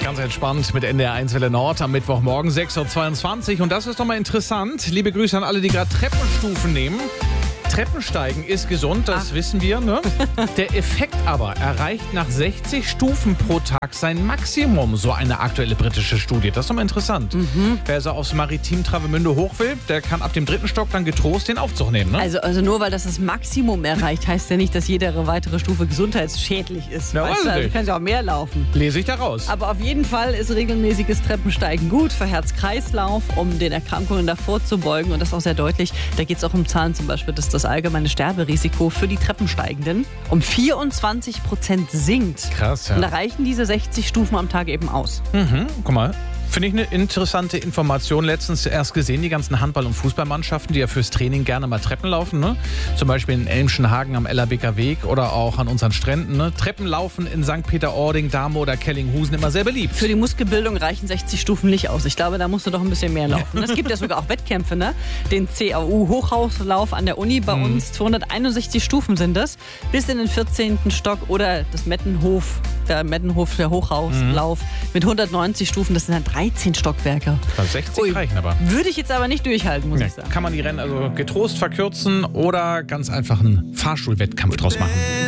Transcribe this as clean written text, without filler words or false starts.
Ganz entspannt mit NDR1 Welle Nord am Mittwochmorgen 6.22 Uhr. Und das ist doch mal interessant. Liebe Grüße an alle, die gerade Treppenstufen nehmen. Treppensteigen ist gesund, das wissen wir, ne? Der Effekt aber erreicht nach 60 Stufen pro Tag sein Maximum, so eine aktuelle britische Studie. Das ist doch mal interessant. Wer so aufs Maritim Travemünde hoch will, der kann ab dem 3. Stock dann getrost den Aufzug nehmen, ne? Also nur weil das Maximum erreicht, heißt ja nicht, dass jede weitere Stufe gesundheitsschädlich ist. Ja, weißt du, also kannst ja auch mehr laufen. Lese ich da raus. Aber auf jeden Fall ist regelmäßiges Treppensteigen gut für Herz-Kreislauf, um den Erkrankungen davor zu beugen. Und das ist auch sehr deutlich. Da geht es auch um Zahlen zum Beispiel, dass das allgemeine Sterberisiko für die Treppensteigenden um 24% sinkt. Krass, ja. Und da reichen diese 60 Stufen am Tag eben aus. Guck mal. Finde ich eine interessante Information. Letztens erst gesehen, die ganzen Handball- und Fußballmannschaften, die ja fürs Training gerne mal Treppen laufen. Ne? Zum Beispiel in Elmschenhagen am Ellerbeker Weg oder auch an unseren Stränden. Ne? Treppenlaufen in St. Peter-Ording, Dahme oder Kellinghusen immer sehr beliebt. Für die Muskelbildung reichen 60 Stufen nicht aus. Ich glaube, da musst du doch ein bisschen mehr laufen. Es gibt ja sogar auch Wettkämpfe, ne? Den CAU-Hochhauslauf an der Uni bei uns. 261 Stufen sind das. Bis in den 14. Stock oder das Mettenhof, der Hochhauslauf mit 190 Stufen. Das sind dann 13 Stockwerke. 60 reichen aber. Würde ich jetzt aber nicht durchhalten, muss ich sagen. Kann man die Rennen also getrost verkürzen oder ganz einfach einen Fahrstuhlwettkampf draus machen.